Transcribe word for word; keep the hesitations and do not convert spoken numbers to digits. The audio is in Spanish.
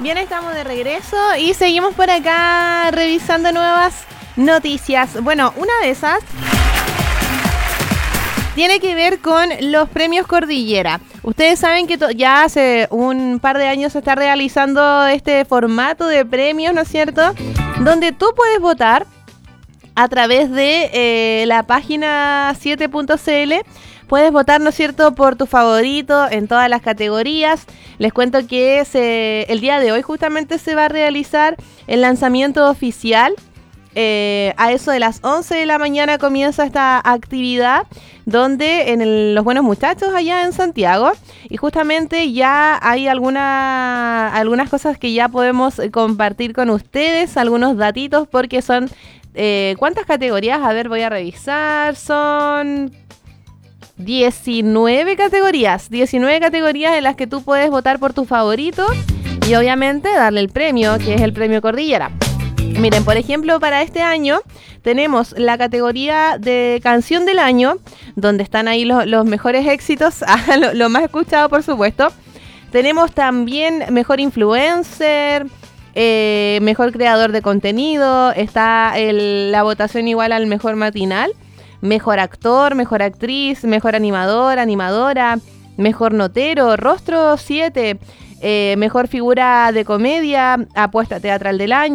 Bien, estamos de regreso y seguimos por acá revisando nuevas noticias. Bueno, una de esas tiene que ver con los premios Cordillera. Ustedes saben que to- ya hace un par de años se está realizando este formato de premios, ¿no es cierto? Donde tú puedes votar a través de eh, la página siete punto c l. Puedes votar, ¿no es cierto?, por tu favorito en todas las categorías. Les cuento que se, el día de hoy justamente se va a realizar el lanzamiento oficial. Eh, a eso de las once de la mañana comienza esta actividad donde en el, los buenos muchachos allá en Santiago, y justamente ya hay alguna, algunas cosas que ya podemos compartir con ustedes, algunos datitos, porque son eh, ¿cuántas categorías? A ver, voy a revisar. Son diecinueve categorías, diecinueve categorías en las que tú puedes votar por tu favorito y obviamente darle el premio, que es el premio Cordillera. Miren, por ejemplo, para este año tenemos la categoría de canción del año, donde están ahí los, los mejores éxitos, lo, lo más escuchado, por supuesto. Tenemos también mejor influencer, eh, mejor creador de contenido, está el, la votación igual al mejor matinal, mejor actor, mejor actriz, mejor animador, animadora, mejor notero, rostro siete, eh, mejor figura de comedia, apuesta teatral del año.